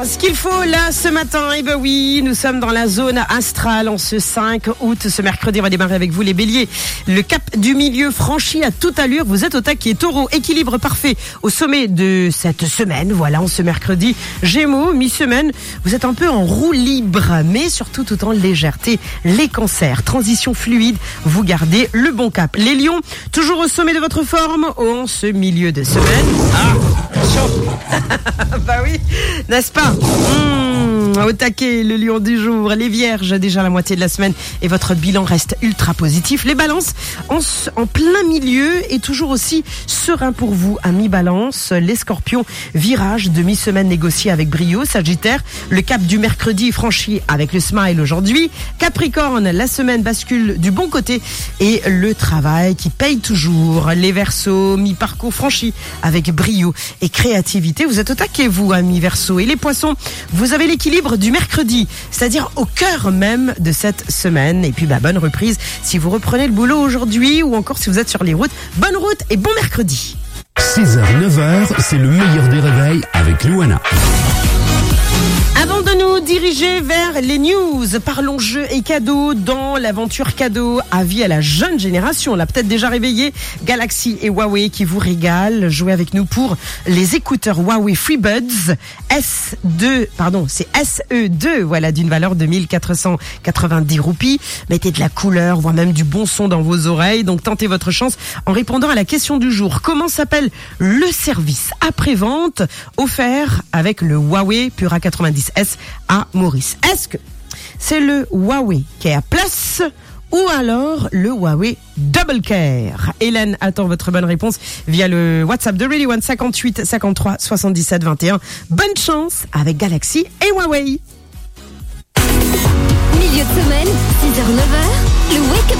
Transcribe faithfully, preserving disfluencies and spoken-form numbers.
Alors, ce qu'il faut là ce matin, eh ben oui, nous sommes dans la zone astrale en ce cinq août. Ce mercredi, on va démarrer avec vous les béliers. Le cap du milieu franchi à toute allure. Vous êtes au taquet. Taureau, équilibre parfait au sommet de cette semaine. Voilà, en ce mercredi. Gémeaux, mi-semaine, vous êtes un peu en roue libre, mais surtout tout en légèreté. Les cancers, transition fluide, vous gardez le bon cap. Les lions, toujours au sommet de votre forme en ce milieu de semaine. Ah, attention. Bah oui, n'est-ce pas? Mmh, au taquet, le lion du jour. Les vierges, déjà la moitié de la semaine et votre bilan reste ultra positif. Les balances, en, en plein milieu et toujours aussi serein pour vous à mi-balance. Les scorpions, virage, demi-semaine négocié avec brio. Sagittaire, le cap du mercredi franchi avec le smile aujourd'hui. Capricorne, la semaine bascule du bon côté et le travail qui paye toujours. Les Verseaux, mi-parcours franchi avec brio et créativité. Vous êtes au taquet, vous, amis Verseaux. Et les poissons, vous avez l'équilibre du mercredi, c'est-à-dire au cœur même de cette semaine. Et puis, bah, bonne reprise si vous reprenez le boulot aujourd'hui ou encore si vous êtes sur les routes. Bonne route et bon mercredi. six heures neuf heures, c'est le meilleur des réveils avec Louana. Avant de nous diriger vers les news, parlons jeux et cadeaux dans l'aventure cadeau. Avis à la jeune génération, on l'a peut-être déjà réveillé. Galaxy et Huawei qui vous régalent. Jouez avec nous pour les écouteurs Huawei FreeBuds S deux, pardon, c'est S E deux, voilà, d'une valeur de mille quatre cent quatre-vingt-dix roupies. Mettez de la couleur, voire même du bon son dans vos oreilles. Donc tentez votre chance en répondant à la question du jour. Comment s'appelle le service après-vente offert avec le Huawei Pura quatre-vingt-dix S à Maurice? Est-ce que c'est le Huawei Care Plus ou alors le Huawei Double Care? Hélène attend votre bonne réponse via le WhatsApp de Radio One cinquante-huit cinquante-trois soixante-dix-sept vingt et un. Bonne chance avec Galaxy et Huawei. Milieu de semaine, six heures neuf heures, le Wake Up